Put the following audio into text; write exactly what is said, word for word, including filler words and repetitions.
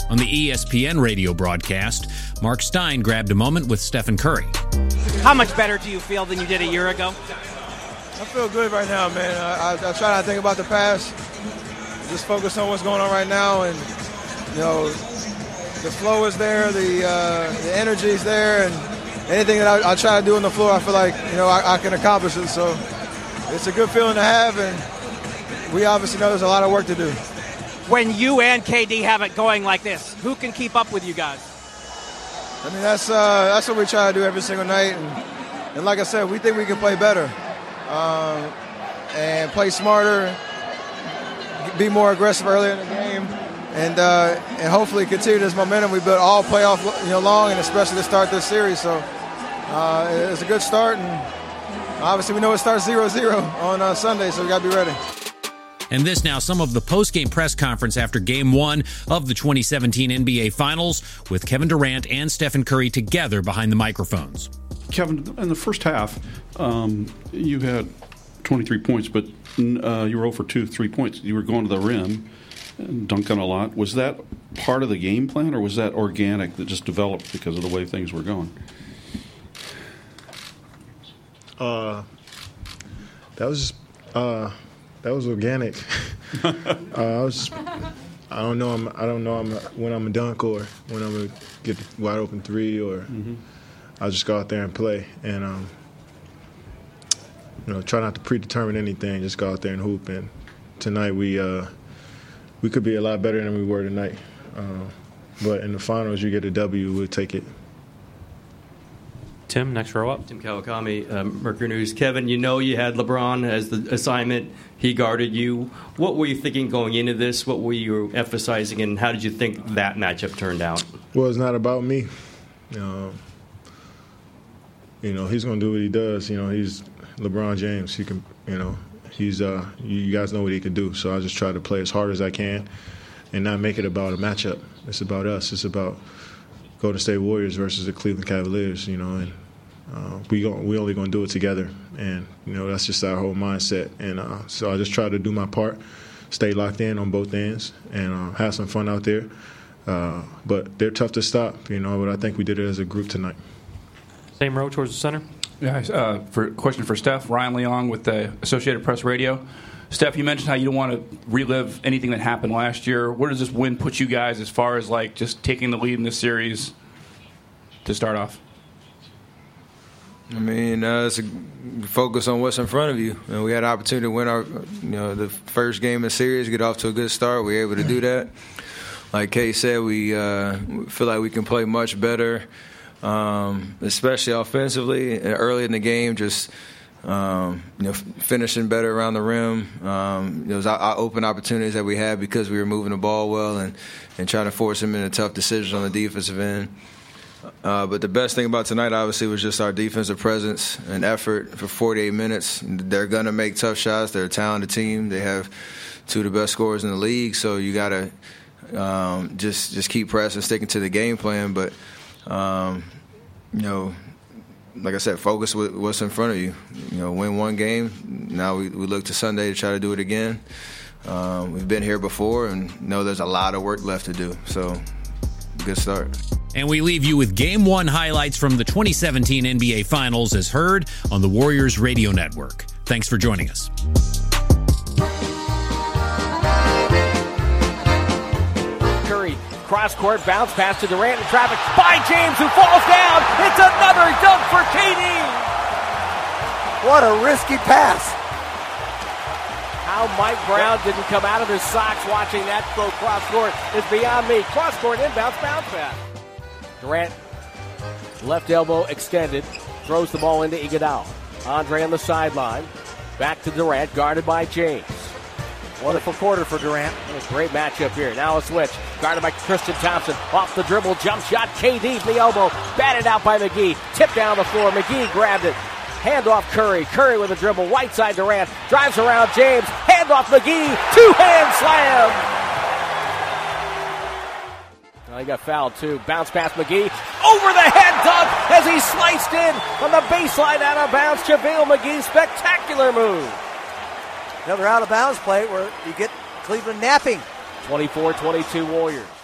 On the E S P N radio broadcast, Mark Stein grabbed a moment with Stephen Curry. How much better do you feel than you did a year ago? I feel good right now, man. I, I, I try not to think about the past. Just focus on what's going on right now, and you know, the flow is there, the uh, the energy is there, and anything that I, I try to do on the floor, I feel like you know I, I can accomplish it. So it's a good feeling to have, and we obviously know there's a lot of work to do. When you and K D have it going like this, who can keep up with you guys? I mean, that's uh, that's what we try to do every single night, and, and like I said, we think we can play better um, and play smarter, be more aggressive earlier in the game, and uh, and hopefully continue this momentum we built all playoff you know long, and especially to start this series. So uh, it's a good start, and obviously we know it starts zero zero on uh, Sunday, so we got to be ready. And this now, some of the post-game press conference after Game one of the twenty seventeen N B A Finals with Kevin Durant and Stephen Curry together behind the microphones. Kevin, in the first half, um, you had twenty-three points, but uh, you were zero for two, three points. You were going to the rim and dunking a lot. Was that part of the game plan, or was that organic that just developed because of the way things were going? Uh, that was just... Uh, That was organic. uh, I was, I don't know. I'm, I don't know I'm, when I'm a dunk or when I'm gonna get the wide open three, or mm-hmm. I'll just go out there and play and um, you know try not to predetermine anything. Just go out there and hoop. And tonight we uh, we could be a lot better than we were tonight. Uh, but in the finals, you get a W, we'll take it. Tim, next row up. Tim Kawakami, um, Mercury News. Kevin, you know you had LeBron as the assignment. He guarded you. What were you thinking going into this? What were you emphasizing, and how did you think that matchup turned out? Well, it's not about me. Uh, you know, he's going to do what he does. You know, he's LeBron James. He can, you know, he's, uh, you guys know what he can do. So I just try to play as hard as I can and not make it about a matchup. It's about us. It's about Golden State Warriors versus the Cleveland Cavaliers, you know, and uh, we go, we only going to do it together. And, you know, that's just our whole mindset. And uh, so I just try to do my part, stay locked in on both ends, and uh, have some fun out there. Uh, but they're tough to stop, you know, but I think we did it as a group tonight. Same row towards the center. Yeah, uh, for question for Steph, Ryan Leong with the Associated Press Radio. Steph, you mentioned how you don't want to relive anything that happened last year. Where does this win put you guys as far as like just taking the lead in this series to start off? I mean, uh, it's a focus on what's in front of you. And we had an opportunity to win our, you know, the first game of the series, get off to a good start. We were able to do that. Like Kay said, we uh, feel like we can play much better, um, especially offensively. And early in the game, just um, you know, finishing better around the rim. Um, those open opportunities that we had because we were moving the ball well and, and trying to force them into tough decisions on the defensive end. Uh, but the best thing about tonight, obviously, was just our defensive presence and effort for forty-eight minutes. They're going to make tough shots. They're a talented team. They have two of the best scorers in the league, so you got to um, just just keep pressing, sticking to the game plan. But, um, you know, like I said, focus with what's in front of you. You know, win one game. Now we, we look to Sunday to try to do it again. Um, we've been here before and know there's a lot of work left to do. So, good start. And we leave you with Game one highlights from the twenty seventeen N B A Finals as heard on the Warriors Radio Network. Thanks for joining us. Curry, cross-court, bounce pass to Durant in traffic by James, who falls down. It's another dunk for K D. What a risky pass. How Mike Brown didn't come out of his socks watching that throw cross-court is beyond me. Cross-court inbounds bounce pass. Durant, left elbow extended, throws the ball into Iguodala. Andre on the sideline, back to Durant, guarded by James. Wonderful quarter for Durant. What a great matchup here. Now a switch, guarded by Tristan Thompson. Off the dribble, jump shot, K D, the elbow, batted out by McGee. Tipped down the floor, McGee grabbed it. Hand off Curry, Curry with a dribble, right side Durant, drives around James, hand off McGee, two-hand slam. Oh, he got fouled, too. Bounce past McGee. Over the head dunk as he sliced in on the baseline out of bounds. JaVale McGee, spectacular move. Another out of bounds play where you get Cleveland napping. twenty-four twenty-two Warriors.